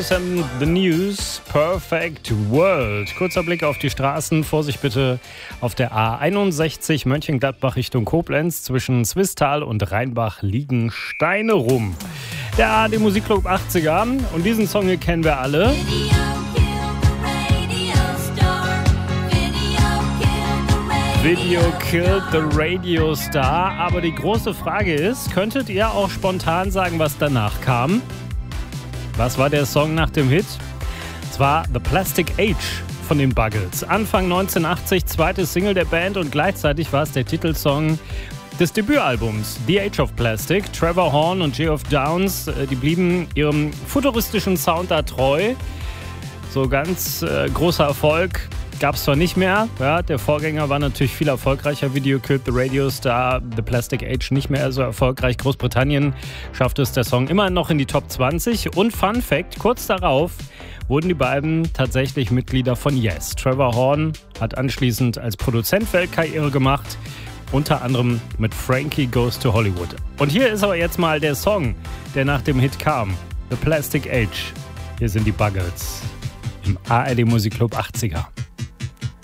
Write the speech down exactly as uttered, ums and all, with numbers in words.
The News, Perfect World. Kurzer Blick auf die Straßen. Vorsicht bitte auf der A einundsechzig Mönchengladbach Richtung Koblenz. Zwischen Swisttal und Rheinbach liegen Steine rum. Der A R D Musikclub achtziger. Und diesen Song hier kennen wir alle. Video killed the Radio Star. Aber die große Frage ist, könntet ihr auch spontan sagen, was danach kam? Was war der Song nach dem Hit? Es war The Plastic Age von den Buggles. Anfang neunzehnhundertachtzig, zweite Single der Band und gleichzeitig war es der Titelsong des Debütalbums The Age of Plastic. Trevor Horn und Geoff Downes, die blieben ihrem futuristischen Sound da treu. So ganz äh, großer Erfolg gab es zwar nicht mehr. Ja, der Vorgänger war natürlich viel erfolgreicher. Video Killed the Radio Star, The Plastic Age nicht mehr so erfolgreich. Großbritannien schaffte es der Song immer noch in die Top zwanzig. Und Fun Fact, kurz darauf wurden die beiden tatsächlich Mitglieder von Yes. Trevor Horn hat anschließend als Produzent Weltkarriere gemacht. Unter anderem mit Frankie Goes to Hollywood. Und hier ist aber jetzt mal der Song, der nach dem Hit kam. The Plastic Age. Hier sind die Buggles im A R D Musikclub achtziger.